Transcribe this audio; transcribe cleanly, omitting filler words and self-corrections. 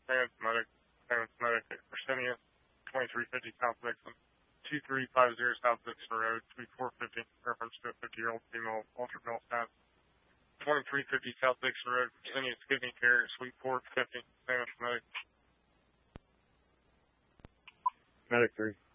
Medic, Fresenius, 2350 South Dixon, 2350 South Dixon Road, Suite 450, reference to a 50-year-old female altered mental status. 2350 South Dixon Road, Fresenius Kidney Care, Suite 450, Medic. Medic 3.